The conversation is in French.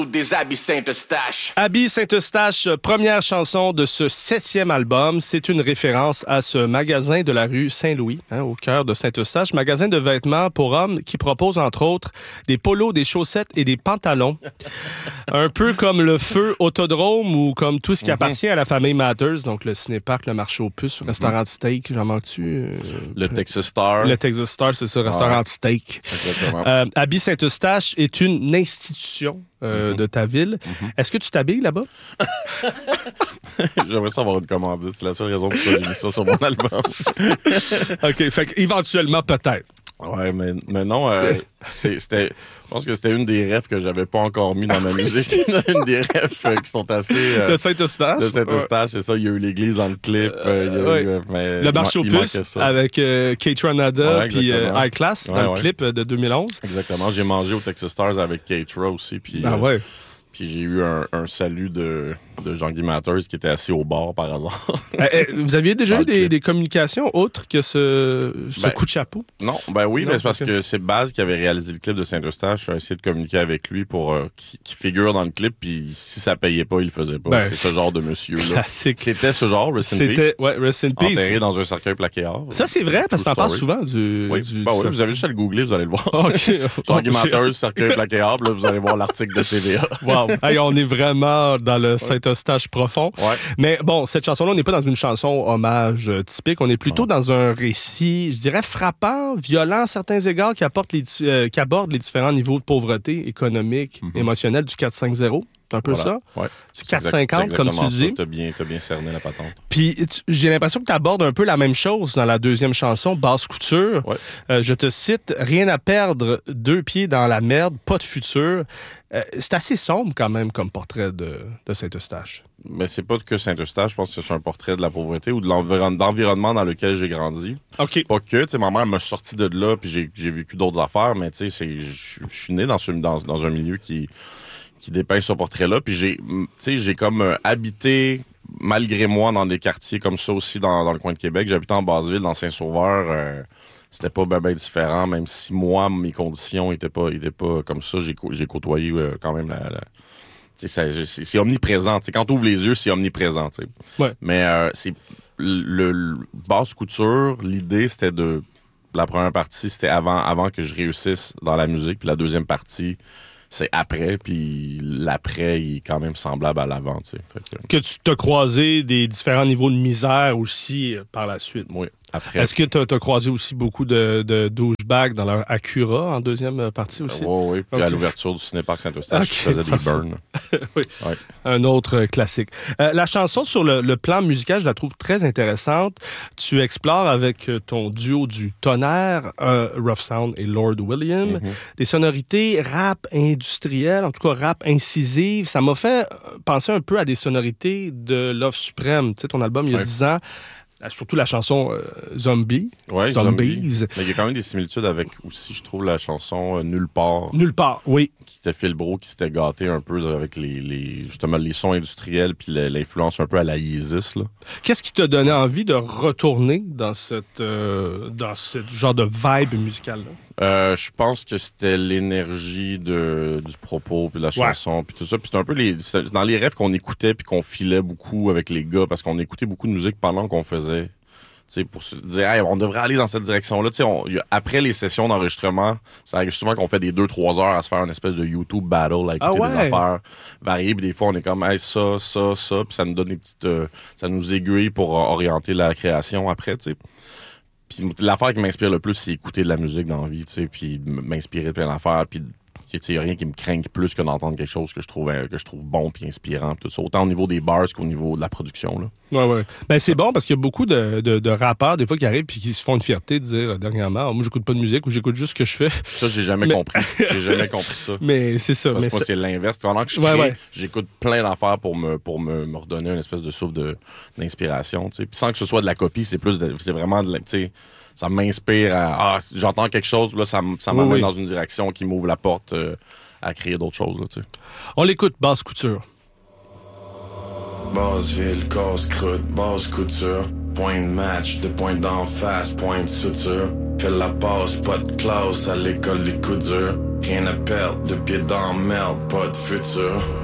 Des habits Saint-Eustache. Habits Saint-Eustache, première chanson de ce 7e album. C'est une référence à ce magasin de la rue Saint-Louis, au cœur de Saint-Eustache. Magasin de vêtements pour hommes qui propose, entre autres, des polos, des chaussettes et des pantalons. Un peu comme le Feu Autodrome ou comme tout ce qui appartient à la famille Matters. Donc, le cinéparc, le marché aux puces, le restaurant de steak, j'en manque-tu? Le Texas Star. Le Texas Star, c'est ça, restaurant de steak. Habits Saint-Eustache est une institution de ta ville. Est-ce que tu t'habilles là-bas? J'aimerais savoir une commandite. C'est la seule raison pour laquelle j'ai mis ça sur mon album. OK, fait qu'éventuellement, peut-être. Ouais, mais non, je pense que c'était une des refs que j'avais pas encore mis dans ma musique. Une des refs qui sont assez... de Saint-Eustache? De Saint-Eustache, c'est ça. Il y a eu l'église dans le clip. Le marché aux puces avec Kate Ranada puis High Class dans le clip de 2011. Exactement. J'ai mangé au Texas Stars avec Kate Ra aussi. Puis, puis j'ai eu un salut de Jean-Guy Matters qui était assis au bar par hasard. Vous aviez déjà eu des communications autres que ce coup de chapeau? Non, oui, mais c'est parce que c'est Baz qui avait réalisé le clip de Saint-Eustache. J'ai essayé de communiquer avec lui pour qu'il figure dans le clip, puis si ça payait pas, il le faisait pas. C'est ce genre de monsieur-là. Classique. C'était ce genre, Rest in Peace. Ouais, Rest in Peace. Enterré dans un cercueil plaqué or. Ça, c'est vrai, parce que t'en parles souvent du... Oui, vous avez juste à le googler, vous allez le voir. Okay. Jean-Guy Matters, cercueil plaqué or, là, vous allez voir l'article de TVA. Wow. Hey, on est vraiment dans le Saint-Eustache profond. Ouais. Mais bon, cette chanson-là, on n'est pas dans une chanson hommage typique. On est plutôt dans un récit, je dirais, frappant, violent à certains égards, qui aborde les différents niveaux de pauvreté économique, émotionnelle du 4-5-0. C'est un peu ça? Ouais. C'est 4,50, comme tu dis. T'as bien cerné la patente. Puis j'ai l'impression que tu abordes un peu la même chose dans la deuxième chanson, Basse Couture. Ouais. Je te cite, « Rien à perdre, 2 pieds dans la merde, pas de futur ». C'est assez sombre quand même comme portrait de Saint-Eustache. Mais c'est pas que Saint-Eustache, je pense que c'est un portrait de la pauvreté ou de l'environnement dans lequel j'ai grandi. OK. Pas que, tu sais, ma mère m'a sorti de là, puis j'ai vécu d'autres affaires, mais tu sais, je suis né dans un milieu qui dépeint ce portrait-là, puis j'ai comme habité, malgré moi, dans des quartiers comme ça aussi dans le coin de Québec. J'habitais en Basse-Ville, dans Saint-Sauveur. C'était pas bien différent, même si moi, mes conditions étaient pas comme ça. J'ai côtoyé quand même c'est omniprésent. T'sais, quand tu ouvres les yeux, c'est omniprésent. Ouais. Mais c'est le basse couture, l'idée, c'était la première partie, c'était avant que je réussisse dans la musique, puis la deuxième partie, c'est après, puis l'après, il est quand même semblable à l'avant. Que tu t'as croisé des différents niveaux de misère aussi par la suite. Oui, après. Est-ce que tu as croisé aussi beaucoup de douchebags dans leur Acura en deuxième partie aussi? Oui. Puis à l'ouverture du cinéparc Saint-Eustache, je faisais des burns. Oui, un autre classique. La chanson sur le plan musical, je la trouve très intéressante. Tu explores avec ton duo du Tonnerre, Rough Sound et Lord William, des sonorités rap industrielles, en tout cas rap incisive. Ça m'a fait penser un peu à des sonorités de Love Supreme, tu sais, ton album il y a 10 ans. Surtout la chanson Zombie. Oui, Zombies. Mais il y a quand même des similitudes avec aussi, je trouve, la chanson Nulle part. Nulle part, oui. Qui était Phil Brault, qui s'était gâté un peu avec justement les sons industriels puis l'influence un peu à la Yeezus. Qu'est-ce qui t'a donné envie de retourner dans ce genre de vibe musicale-là? Je pense que c'était l'énergie du propos puis de la chanson puis tout ça. Puis c'était un peu dans les rêves qu'on écoutait puis qu'on filait beaucoup avec les gars parce qu'on écoutait beaucoup de musique pendant qu'on faisait. Pour se dire, hey, on devrait aller dans cette direction-là. Après les sessions d'enregistrement, ça arrive souvent qu'on fait des 2-3 heures à se faire une espèce de YouTube battle, à écouter des affaires variées. Puis des fois, on est comme, hey, ça. Puis ça nous donne des petites. Ça nous aiguille pour orienter la création après, tu sais. Puis l'affaire qui m'inspire le plus, c'est écouter de la musique dans la vie, tu sais, puis m'inspirer de plein d'affaires. Puis il n'y a rien qui me craint plus que d'entendre quelque chose que je trouve bon puis inspirant. Tout ça. Autant au niveau des bars qu'au niveau de la production. Là. Ouais. Ben, c'est bon parce qu'il y a beaucoup de rappeurs, des fois, qui arrivent et qui se font une fierté de dire dernièrement, moi, j'écoute pas de musique ou j'écoute juste ce que je fais. Ça, j'ai jamais compris. J'ai jamais compris ça. Mais c'est ça. Parce que moi, c'est l'inverse. Pendant que je crée, j'écoute plein d'affaires pour me redonner une espèce de souffle d'inspiration. Puis sans que ce soit de la copie, c'est vraiment de la. Ça m'inspire j'entends quelque chose, là, ça m'amène dans une direction qui m'ouvre la porte à créer d'autres choses. Là, on l'écoute, Basse Couture. Basseville, casse-croûte, basse couture. Point de match, 2 points d'en face, point de suture. Fais la passe, pas de classe à l'école des coups durs. rien à perdre, de pied dans merde, pas de futur.